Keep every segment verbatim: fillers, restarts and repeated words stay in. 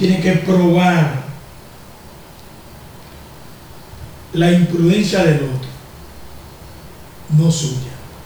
tiene que probar la imprudencia del otro, no suya,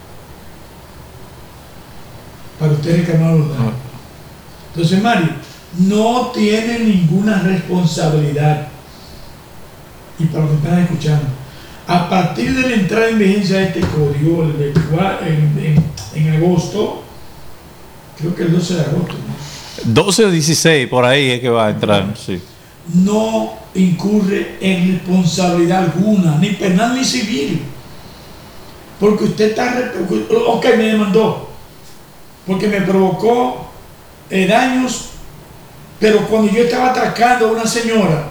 para usted reclamar los daños. Entonces, Mario, no tiene ninguna responsabilidad. Y para los que están escuchando, a partir de la entrada en vigencia de este código, el de, en, en, en agosto, creo que el doce de agosto, ¿no? doce o dieciséis, por ahí es que va a entrar, sí. No incurre en responsabilidad alguna, ni penal ni civil. Porque usted está... Ok, me demandó, porque me provocó eh, daños, pero cuando yo estaba atracando a una señora,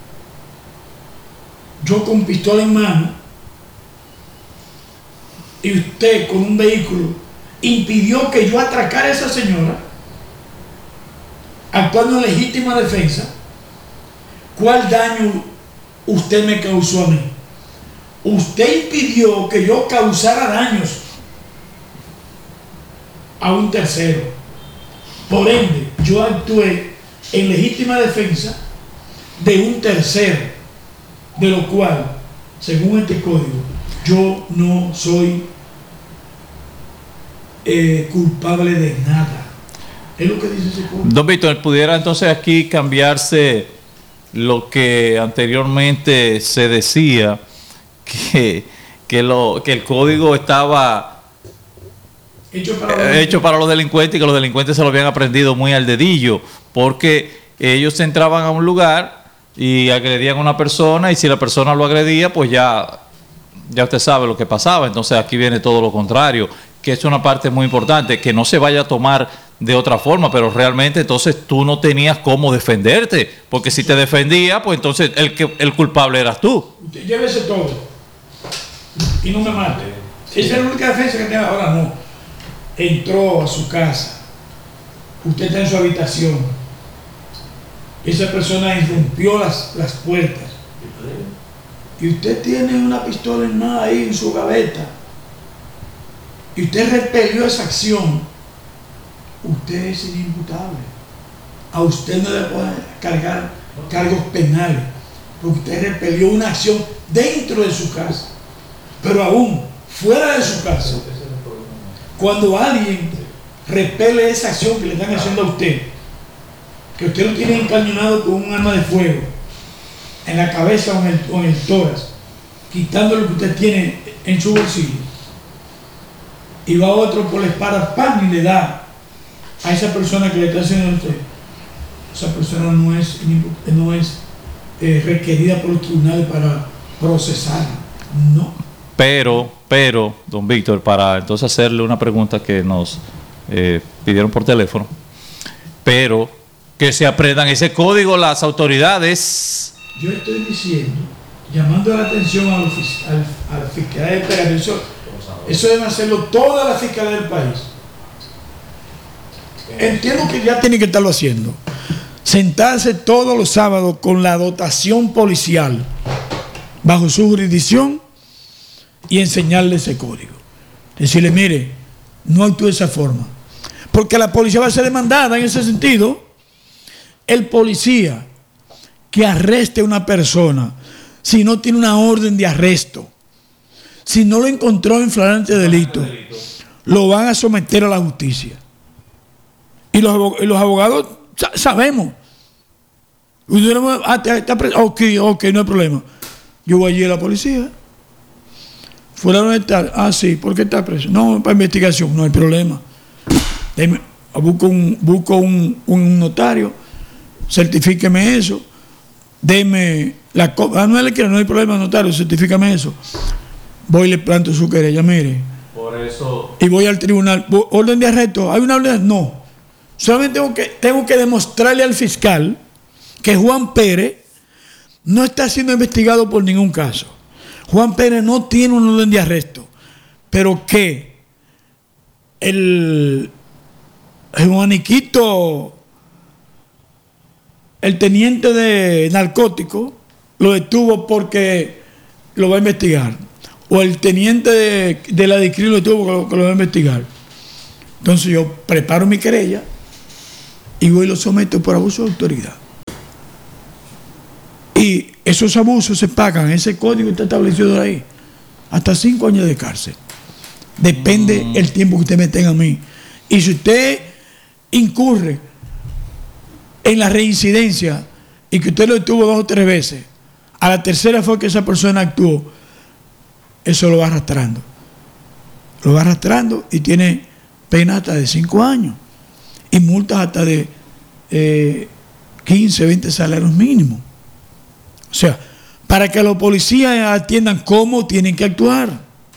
yo con pistola en mano, y usted con un vehículo impidió que yo atracara a esa señora, actuando en legítima defensa, ¿cuál daño usted me causó a mí? Usted impidió que yo causara daños a un tercero. Por ende, yo actué en legítima defensa de un tercero, de lo cual, según este código, yo no soy eh, culpable de nada. Es lo que dice ese código. Don Víctor, ¿pudiera entonces aquí cambiarse lo que anteriormente se decía, que, que, lo, que el código estaba hecho para, eh, hecho para los delincuentes y que los delincuentes se lo habían aprendido muy al dedillo, porque ellos entraban a un lugar y agredían a una persona, y si la persona lo agredía, pues ya, ya usted sabe lo que pasaba? Entonces aquí viene todo lo contrario, que es una parte muy importante, que no se vaya a tomar de otra forma, pero realmente entonces tú no tenías cómo defenderte, porque si te defendía, pues entonces el, que, el culpable eras tú. Usted llévese todo y no me mate. Esa es la única defensa que tengo. Ahora no. Entró a su casa, usted está en su habitación, esa persona irrumpió las, las puertas y usted tiene una pistola en nada ahí en su gaveta y usted repelió esa acción, usted es inimputable. A usted no le pueden cargar cargos penales porque usted repelió una acción dentro de su casa, pero aún fuera de su casa. Cuando alguien repele esa acción que le están haciendo a usted, que usted lo tiene encañonado con un arma de fuego en la cabeza o en el, o en el tórax, quitando lo que usted tiene en su bolsillo, y va otro por la espalda, pan, y le da a esa persona que le está haciendo a usted, esa persona no es, no es eh, requerida por los tribunales para procesar, no. Pero, pero, don Víctor, para entonces hacerle una pregunta que nos eh, pidieron por teléfono, pero que se aprendan ese código las autoridades. Yo estoy diciendo, llamando la atención a, los, a, a la Fiscalía del País, eso, eso deben hacerlo toda la Fiscalía del país. Entiendo que ya tienen que estarlo haciendo. Sentarse todos los sábados con la dotación policial bajo su jurisdicción y enseñarle ese código. Decirle, mire, no actúe de esa forma. Porque la policía va a ser demandada en ese sentido. El policía que arreste a una persona, si no tiene una orden de arresto, si no lo encontró en flagrante delito, lo van a someter a la justicia. Y los, y los abogados sabemos. Ah, ok, ok, no hay problema. Yo voy allí a la policía. ¿Fulano de tal? Ah, sí, ¿por qué está preso? No, para investigación, no hay problema. Deme, busco un, busco un, un notario, certifíqueme eso, deme la copia. Ah, no, no hay problema, notario, certifícame eso. Voy y le planto su querella, mire. Por eso. Y voy al tribunal. ¿Orden de arresto? ¿Hay una orden? No. Solamente tengo que, tengo que demostrarle al fiscal que Juan Pérez no está siendo investigado por ningún caso. Juan Pérez no tiene un orden de arresto, pero que el, el Juaniquito, el teniente de narcóticos, lo detuvo porque lo va a investigar, o el teniente de, de la DICRI lo detuvo porque lo, que lo va a investigar. Entonces yo preparo mi querella y voy y lo someto por abuso de autoridad. esos abusos se pagan, ese código está establecido ahí, hasta cinco años de cárcel. Depende mm. el tiempo que usted me tenga a mí. Y si usted incurre en la reincidencia y que usted lo tuvo dos o tres veces, a la tercera fue que esa persona actuó, eso lo va arrastrando. Lo va arrastrando y tiene pena hasta de cinco años y multas hasta de eh, quince, veinte salarios mínimos. O sea, para que los policías atiendan cómo tienen que actuar.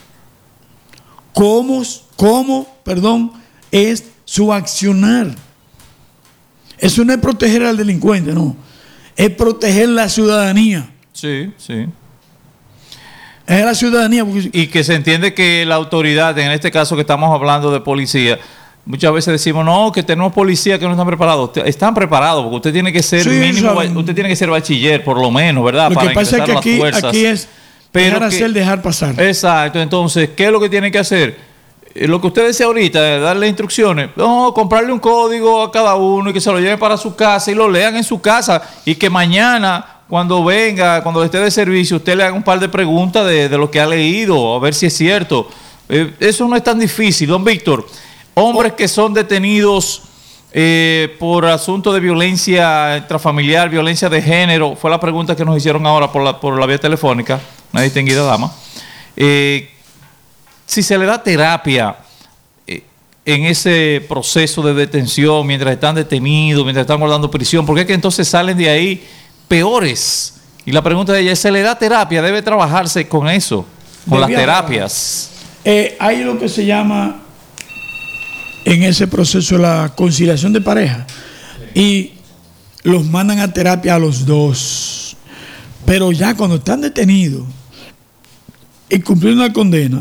Cómo, cómo, perdón, es su accionar. Eso no es proteger al delincuente, no. Es proteger la ciudadanía. Sí, sí. Es la ciudadanía. Porque... Y que se entiende que la autoridad, en este caso que estamos hablando de policía, muchas veces decimos, no, que tenemos policías que no están preparados. Están preparados, porque usted tiene que ser sí, mínimo, usted tiene que ser bachiller, por lo menos, ¿verdad? Lo Para que pasa es que aquí, aquí es Pero dejar que, hacer, dejar pasar. Exacto. Entonces, ¿qué es lo que tienen que hacer? Lo que usted decía ahorita, darle instrucciones, no, comprarle un código a cada uno y que se lo lleven para su casa y lo lean en su casa y que mañana, cuando venga, cuando esté de servicio, usted le haga un par de preguntas de, de lo que ha leído, a ver si es cierto. Eh, eso no es tan difícil. Don Víctor, hombres que son detenidos eh, por asunto de violencia intrafamiliar, violencia de género, fue la pregunta que nos hicieron ahora por la, por la vía telefónica, una distinguida dama. Eh, Si se le da terapia eh, en ese proceso de detención, mientras están detenidos, mientras están guardando prisión, porque es que entonces salen de ahí peores. Y la pregunta de ella es, ¿se le da terapia? ¿Debe trabajarse con eso? Con Debía, las terapias. Eh, hay lo que se llama en ese proceso la conciliación de pareja. Y los mandan a terapia a los dos. Pero ya cuando están detenidos y cumpliendo una condena,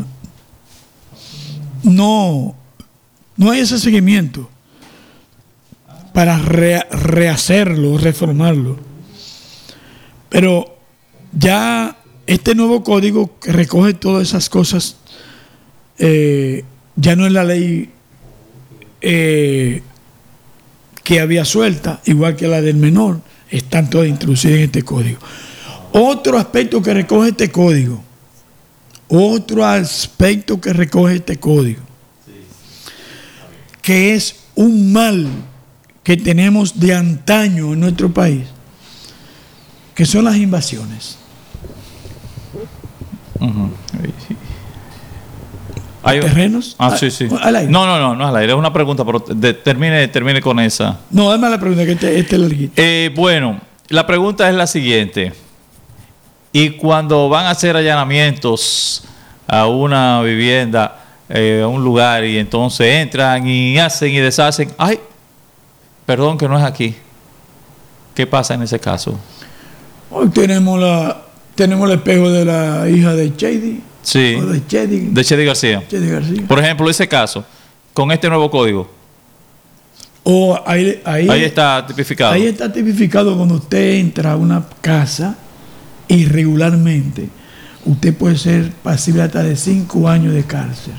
No, no hay ese seguimiento para re, rehacerlo, reformarlo. Pero ya este nuevo código que recoge todas esas cosas, eh, ya no es la ley eh, que había suelta, igual que la del menor, están todas introducidas en este código. Otro aspecto que recoge este código, Otro aspecto que recoge este código, que es un mal que tenemos de antaño en nuestro país, que son las invasiones. Uh-huh. ¿Hay terrenos? Ah, a, sí, sí. Al aire. No, no, no, no al aire, es una pregunta, pero de, termine, termine con esa. No, dame la pregunta, que este, este es larguito. Eh, bueno, la pregunta es la siguiente. Y cuando van a hacer allanamientos a una vivienda, eh, a un lugar, y entonces entran y hacen y deshacen, ay, perdón que no es aquí. ¿Qué pasa en ese caso? Hoy tenemos la tenemos el espejo de la hija de Chedi. Sí, o de Chedi. De Chedi García. Chedi García. Por ejemplo, ese caso, con este nuevo código. O ahí, ahí, ahí está tipificado. Ahí está tipificado cuando usted entra a una casa irregularmente, usted puede ser pasible hasta de cinco años de cárcel.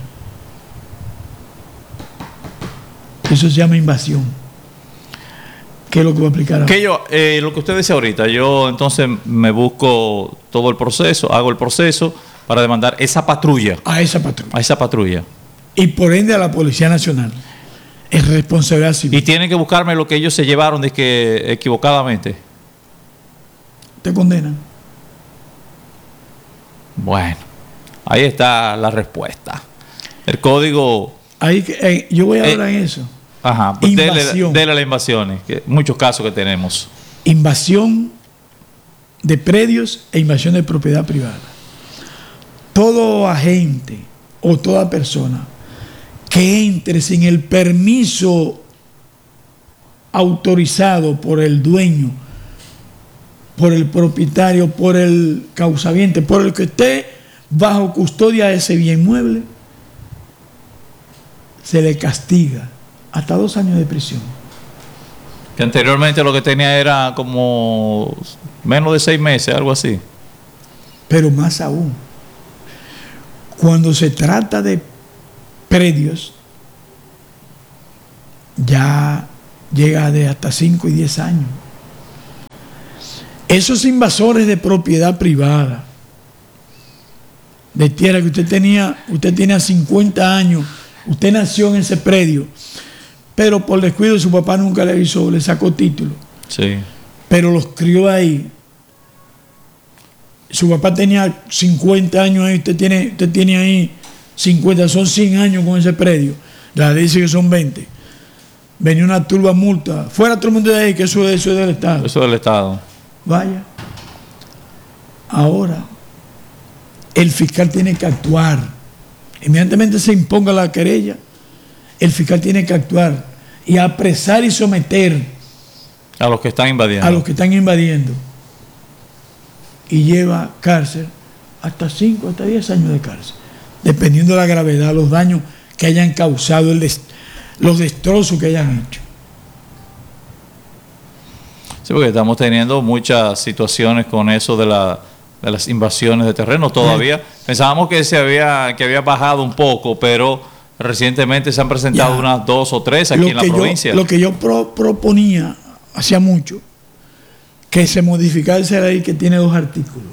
Eso se llama invasión. ¿Qué es lo que va a aplicar ahora? Que yo, eh, lo que usted dice ahorita, yo entonces me busco todo el proceso, hago el proceso para demandar esa patrulla. A esa patrulla. A esa patrulla. Y por ende a la Policía Nacional. Es responsabilidad civil. Y tienen que buscarme lo que ellos se llevaron de que equivocadamente. Te condenan. Bueno, ahí está la respuesta. El código... Ahí, eh, yo voy a hablar eh, en eso. Ajá, pues invasión. Dele las invasiones, que muchos casos que tenemos. Invasión de predios e invasión de propiedad privada. Todo agente o toda persona que entre sin el permiso autorizado por el dueño, por el propietario, por el causaviente, por el que esté bajo custodia de ese bien mueble, se le castiga hasta dos años de prisión. Que anteriormente lo que tenía era como menos de seis meses, algo así. Pero más aún, cuando se trata de predios, ya llega de hasta cinco y diez años. Esos invasores de propiedad privada, de tierra que usted tenía, usted tenía cincuenta años, usted nació en ese predio, pero por descuido su papá nunca le avisó, le sacó título. Sí. Pero los crió ahí. Su papá tenía cincuenta años ahí, usted tiene, usted tiene ahí cincuenta, son cien años con ese predio. La ley dice que son veinte. Venía una turba multa. Fuera todo el mundo de ahí, que eso, eso es del Estado. Eso es del Estado. Vaya. Ahora, el fiscal tiene que actuar. Inmediatamente se imponga la querella, el fiscal tiene que actuar y apresar y someter a los que están invadiendo. A los que están invadiendo. Y lleva cárcel hasta cinco, hasta diez años de cárcel, dependiendo de la gravedad, los daños que hayan causado, el des, los destrozos que hayan hecho. Sí, porque estamos teniendo muchas situaciones con eso de, la, de las invasiones de terreno todavía. Sí. Pensábamos que se había, que había bajado un poco, pero recientemente se han presentado ya unas dos o tres aquí en la provincia. Yo, lo que yo pro, proponía hacía mucho, que se modificara esa ley que tiene dos artículos.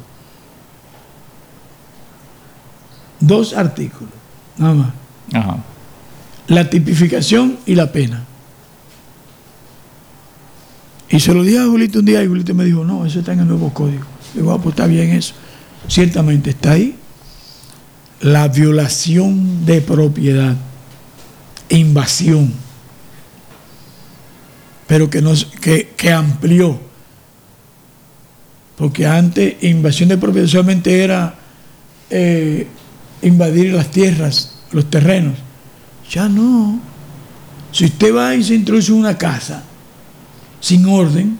Dos artículos, nada más. Ajá. La tipificación y la pena. Y se lo dije a Julito un día y Julito me dijo, no, eso está en el nuevo código. Digo, ah, pues está bien eso. Ciertamente está ahí. La violación de propiedad, invasión, pero que, nos, que, que amplió. Porque antes invasión de propiedad solamente era eh, invadir las tierras, los terrenos. Ya no. Si usted va y se introduce en una casa sin orden,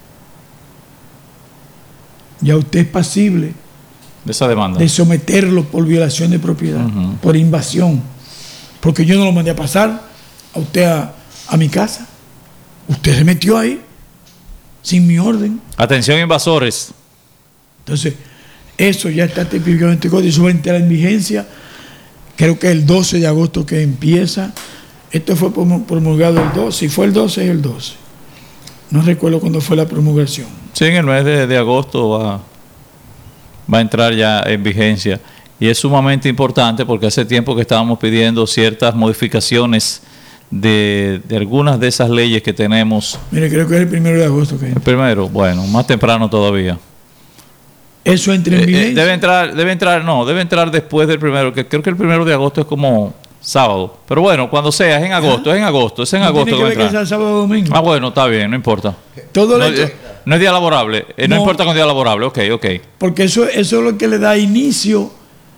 ya usted es pasible de esa demanda, de someterlo por violación de propiedad, uh-huh. por invasión. Porque yo no lo mandé a pasar a usted a, a mi casa. Usted se metió ahí sin mi orden. Atención, invasores. Entonces, eso ya está típicamente código, eso va a entrar en vigencia. Creo que el doce de agosto que empieza. Esto fue promulgado el doce. Si fue el doce, es el doce. No recuerdo cuándo fue la promulgación. Sí, en el mes de, de agosto va, va a entrar ya en vigencia. Y es sumamente importante porque hace tiempo que estábamos pidiendo ciertas modificaciones de, de algunas de esas leyes que tenemos. Mire, creo que es el primero de agosto que entra. El primero, bueno, más temprano todavía. Eso entra en vigencia. Eh, eh, debe entrar, debe entrar, no, debe entrar después del primero, que creo que el primero de agosto es como sábado. Pero bueno, cuando sea, es en agosto, ¿Ah? es en agosto, es en no agosto. Tiene que ver que sea sábado o domingo. Ah, bueno, está bien, no importa. Todo no, hecho, no es día laborable, eh, no, no importa con día laborable, ok, ok. Porque eso, eso es lo que le da inicio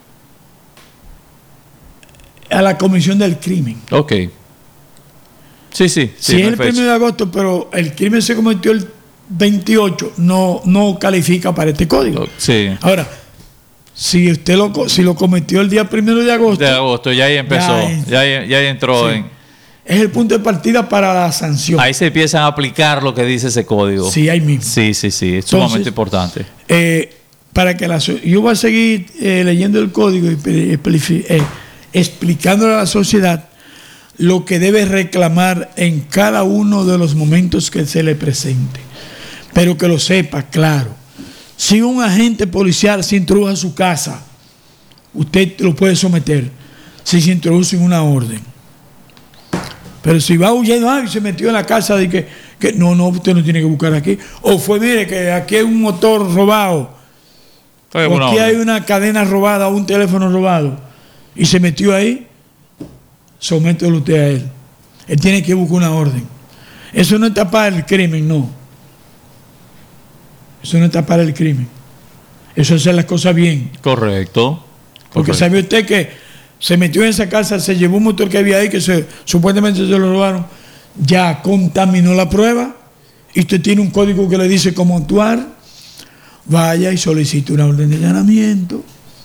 a la comisión del crimen. Ok. Sí, sí. Si sí, es el primero de agosto, pero el crimen se cometió el veintiocho, no, no califica para este código. Sí. Ahora, si usted lo, si lo cometió el día primero de agosto. De agosto, ya ahí empezó, ya, es, ya, ahí, ya ahí entró sí. en... Es el punto de partida para la sanción. Ahí se empiezan a aplicar lo que dice ese código. Sí, ahí mismo. Sí, sí, sí, es Entonces, sumamente importante. Eh, para que la, yo voy a seguir eh, leyendo el código y eh, explicándole a la sociedad lo que debe reclamar en cada uno de los momentos que se le presente. Pero que lo sepa, claro. Si un agente policial se introduce a su casa, usted lo puede someter si se introduce en una orden. Pero si va huyendo, ay, se metió en la casa de que, que no, no, usted no tiene que buscar aquí. O fue, mire, que aquí hay un motor robado. O aquí hay una cadena robada, un teléfono robado. Y se metió ahí, somételo usted a él. Él tiene que buscar una orden. Eso no es tapar el crimen, no. Eso no es tapar el crimen. Eso es hacer las cosas bien. Correcto. Porque Correcto. ¿sabe usted que se metió en esa casa, se llevó un motor que había ahí, que se, supuestamente se lo robaron, ya contaminó la prueba, y usted tiene un código que le dice cómo actuar? Vaya y solicite una orden de allanamiento,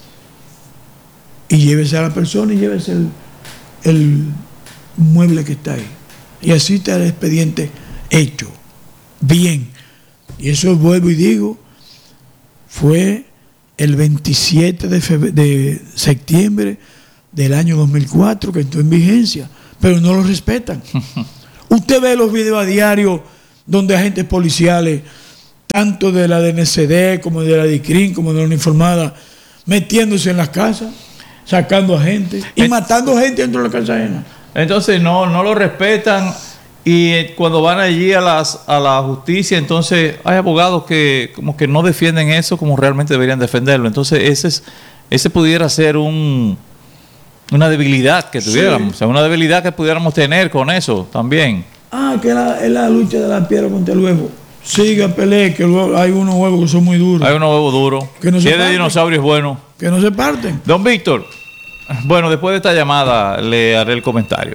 y llévese a la persona y llévese el, el mueble que está ahí. Y así está el expediente hecho, bien. Y eso vuelvo y digo, fue el veintisiete de, febrero, de septiembre del año dos mil cuatro que entró en vigencia, pero no lo respetan. Usted ve los videos a diario donde agentes policiales tanto de la D N C D como de la D I C R I M como de la uniformada, metiéndose en las casas, sacando a gente y matando gente dentro de la casa ajena. Entonces no, no lo respetan y cuando van allí a las a la justicia, entonces hay abogados que como que no defienden eso como realmente deberían defenderlo. Entonces ese es, ese pudiera ser un una debilidad que tuviéramos, sí. O sea, una debilidad que pudiéramos tener con eso también. Ah, que la, es la lucha de la piedra contra el huevo. Siga, pelee, que luego hay unos huevos que son muy duros. Hay unos huevos duros. Que no si se es de dinosaurio es bueno. Que no se parten. Don Víctor, bueno, después de esta llamada le haré el comentario.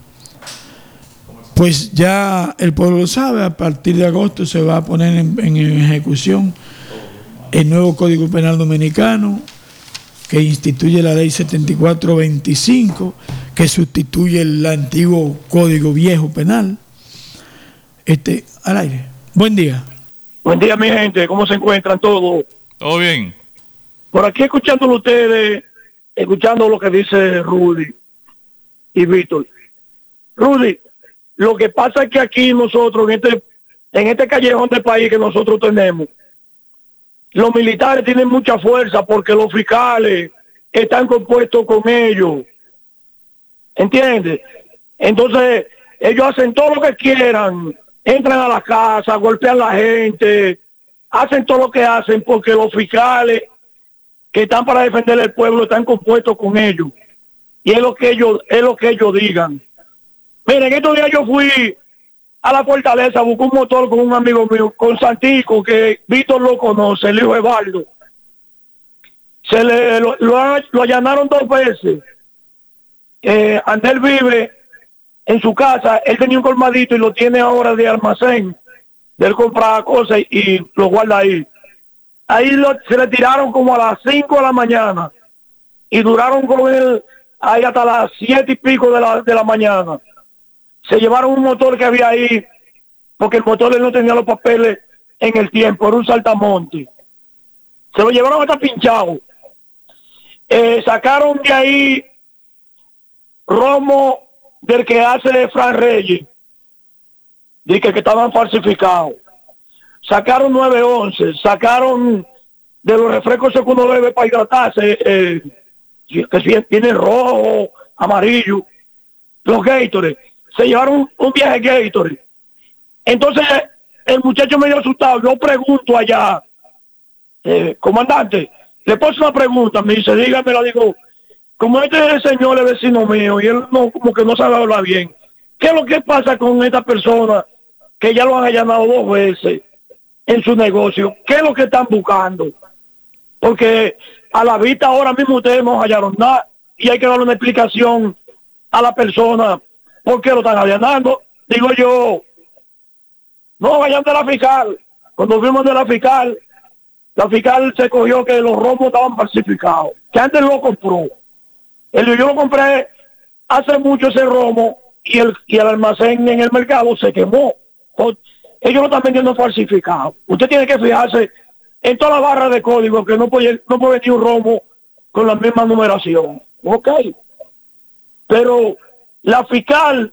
Pues ya el pueblo lo sabe, a partir de agosto se va a poner en, en ejecución el nuevo Código Penal Dominicano, que instituye la ley setenta y cuatro veinticinco, que sustituye el antiguo Código Viejo Penal. Este, al aire. Buen día. Buen día, mi gente. ¿Cómo se encuentran todos? Todo bien. Por aquí escuchándolo ustedes, escuchando lo que dice Rudy y Víctor. Rudy, lo que pasa es que aquí nosotros, en este, en este callejón del país que nosotros tenemos, los militares tienen mucha fuerza porque los fiscales están compuestos con ellos. ¿Entiendes? Entonces, ellos hacen todo lo que quieran, entran a la casa, golpean a la gente, hacen todo lo que hacen porque los fiscales que están para defender el pueblo están compuestos con ellos. Y es lo que ellos, es lo que ellos digan. Miren, estos días yo fui a la Fortaleza, busqué un motor con un amigo mío, con Santico, que Víctor lo conoce, el hijo de Baldo. Se le lo, lo, lo allanaron dos veces. Eh, Andel vive en su casa, él tenía un colmadito y lo tiene ahora de almacén. Él compra cosas y, y lo guarda ahí. Ahí lo, se le tiraron como a las cinco de la mañana y duraron con él ahí hasta las siete y pico de la, de la mañana. Se llevaron un motor que había ahí, porque el motor él no tenía los papeles en el tiempo, era un saltamonte. Se lo llevaron hasta pinchado. Eh, sacaron de ahí romo del que hace Fran Reyes, de que, que estaban falsificados. Sacaron nueve once, sacaron de los refrescos que uno bebe para hidratarse, eh, que tiene rojo, amarillo, los Gatorade. Se llevaron un, un viaje Gatorade. Entonces, el muchacho medio asustado, yo pregunto allá, eh, comandante, le paso una pregunta, me dice, dígame, la digo, como este señor es vecino mío y él no, como que no sabe hablar bien, ¿qué es lo que pasa con esta persona que ya lo han allanado dos veces en su negocio? ¿Qué es lo que están buscando? Porque a la vista ahora mismo ustedes no hallaron nada y hay que darle una explicación a la persona por qué lo están allanando. Digo yo, no vayan de la fiscal. Cuando fuimos de la fiscal, la fiscal se cogió que los romos estaban falsificados, que antes lo compró. Él, yo lo compré hace mucho ese romo y el, y el almacén en el mercado se quemó. Ellos lo están vendiendo falsificado. Usted tiene que fijarse en toda la barra de código que no puede, no puede venir un romo con la misma numeración. Ok. Pero la fiscal,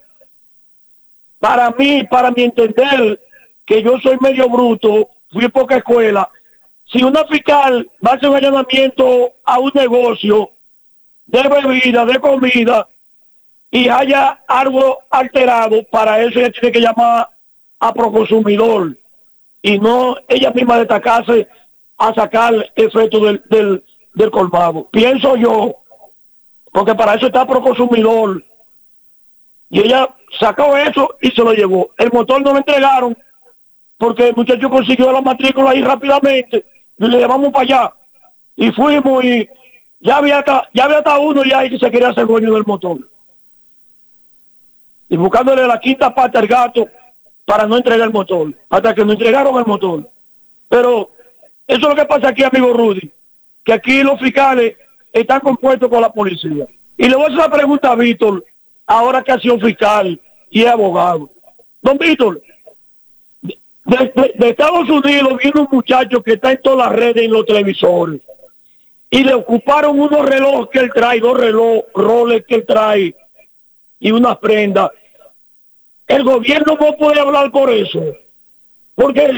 para mí, para mi entender, que yo soy medio bruto, fui poca escuela, si una fiscal va a hacer un allanamiento a un negocio de bebida, de comida, y haya algo alterado, para eso ella tiene que llamar a Proconsumidor y no ella misma destacarse a sacar efecto del, del, del colmado. Pienso yo, porque para eso está Proconsumidor. Y ella sacó eso y se lo llevó. El motor no lo entregaron porque el muchacho consiguió la matrícula ahí rápidamente y le llevamos para allá. Y fuimos y ya había hasta, ya había hasta uno ya ahí que se quería hacer dueño del motor. Y buscándole la quinta pata al gato para no entregar el motor, hasta que no entregaron el motor. Pero eso es lo que pasa aquí, amigo Rudy, que aquí los fiscales están compuestos con la policía. Y le voy a hacer una pregunta a Víctor, ahora que ha sido fiscal y es abogado. Don Víctor, de, de, de Estados Unidos viene un muchacho que está en todas las redes, en los televisores, y le ocuparon unos relojes que él trae, dos relojes, roles que él trae, y una prenda. El gobierno no puede hablar por eso, porque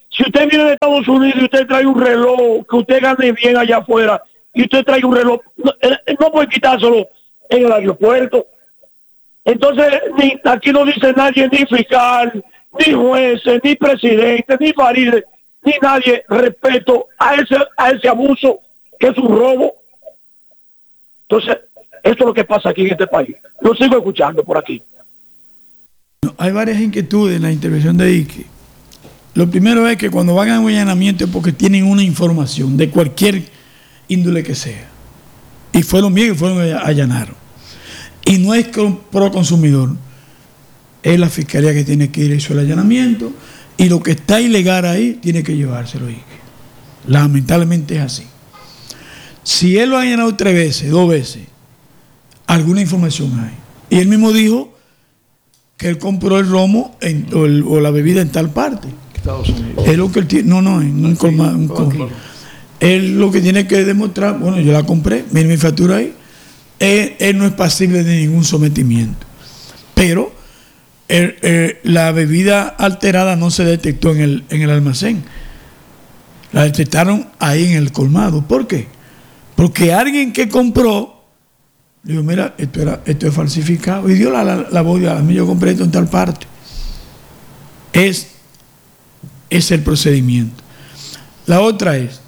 Si usted viene de Estados Unidos y usted trae un reloj, que usted gane bien allá afuera, y usted trae un reloj, no, no puede quitárselo en el aeropuerto. Entonces, ni, aquí no dice nadie, ni fiscal, ni jueces, ni presidente, ni Farideh, ni nadie respeto a ese, a ese abuso que es un robo. Entonces, esto es lo que pasa aquí en este país. Lo sigo escuchando por aquí. Hay varias inquietudes en la intervención de Ike. Lo primero es que cuando van a un allanamiento es porque tienen una información de cualquier índole que sea. Y fueron bien y fueron allanaron. Y no es pro consumidor. Es la fiscalía que tiene que ir a hizo el allanamiento y lo que está ilegal ahí tiene que llevárselo. Ike. Lamentablemente es así. Si él lo ha allanado tres veces, dos veces, alguna información hay. Y él mismo dijo que él compró el romo en, o, el, o la bebida en tal parte. Estados Unidos. Es lo que él tiene, no, no, en un colmado. Un colmado. Él lo que tiene que demostrar, bueno, yo la compré, mire mi factura ahí, él, él no es pasible de ningún sometimiento. Pero él, él, la bebida alterada no se detectó en el, en el almacén. La detectaron ahí en el colmado. ¿Por qué? Porque alguien que compró, dijo, mira, esto, era, esto es falsificado. Y dio la, la, la voz, a mí yo compré esto en tal parte. Es, es el procedimiento. La otra es,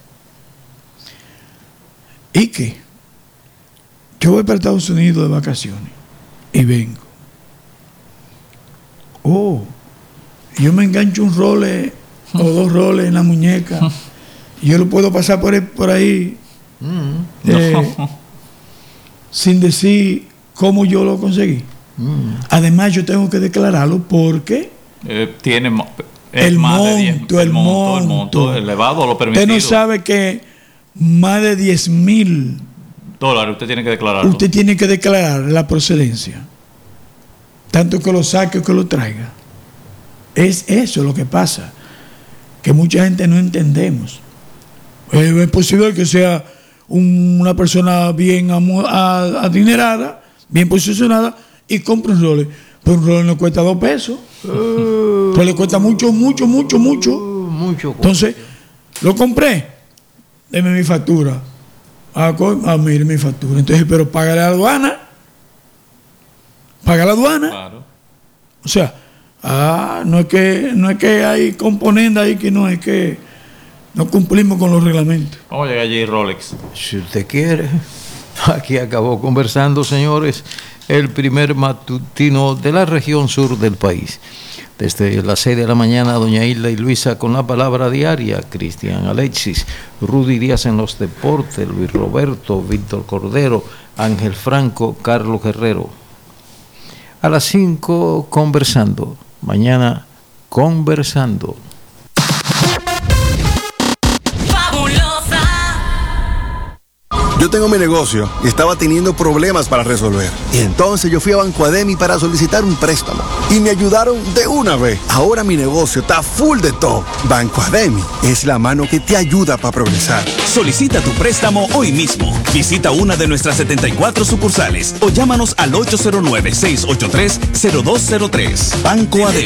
¿y qué? Yo voy para Estados Unidos de vacaciones y vengo. Oh, yo me engancho un role o dos roles en la muñeca y yo lo puedo pasar por ahí, por ahí mm, eh, no. sin decir cómo yo lo conseguí. Mm. Además, yo tengo que declararlo porque eh, tiene el monto, de diez, el, el monto, monto, el monto elevado, lo permitido. Usted no sabe que más de diez mil dólares usted tiene que declararlo. Usted tiene que declarar la procedencia, tanto que lo saque o que lo traiga. Es eso lo que pasa, que mucha gente no entendemos. Es, es posible que sea un, una persona bien amo, a, adinerada, bien posicionada y compre un role, pero un role no cuesta dos pesos. Uh, pues le cuesta mucho, mucho, mucho, mucho. Uh, mucho. Entonces, lo compré. Deme mi factura. Ah, ah, mire mi factura. Entonces, pero paga la aduana. Paga la aduana. Claro. O sea, ah, no es que no es que hay componentes ahí que no es que no cumplimos con los reglamentos. Vamos a llegar allí Rolex. Si usted quiere. Aquí acabó conversando, señores, el primer matutino de la región sur del país. Desde las seis de la mañana, doña Hilda y Luisa con la palabra diaria, Cristian Alexis, Rudy Díaz en los deportes, Luis Roberto, Víctor Cordero, Ángel Franco, Carlos Guerrero. A las cinco, conversando. Mañana, conversando. Yo tengo mi negocio y estaba teniendo problemas para resolver. Y entonces yo fui a Banco Ademi para solicitar un préstamo. Y me ayudaron de una vez. Ahora mi negocio está full de todo. Banco Ademi es la mano que te ayuda para progresar. Solicita tu préstamo hoy mismo. Visita una de nuestras setenta y cuatro sucursales o llámanos al ocho cero nueve, seis ocho tres, cero dos cero tres. Banco Ademi.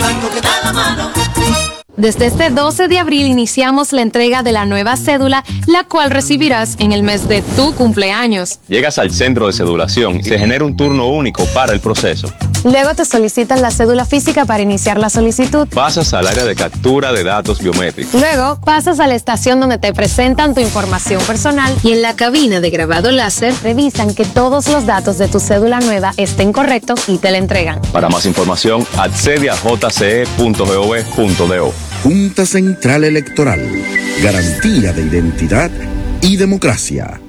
Desde este doce de abril iniciamos la entrega de la nueva cédula, la cual recibirás en el mes de tu cumpleaños. Llegas al centro de cedulación y se genera un turno único para el proceso. Luego te solicitan la cédula física para iniciar la solicitud. Pasas al área de captura de datos biométricos. Luego pasas a la estación donde te presentan tu información personal y en la cabina de grabado láser revisan que todos los datos de tu cédula nueva estén correctos y te la entregan. Para más información, accede a j c e punto gov punto do. Junta Central Electoral. Garantía de identidad y democracia.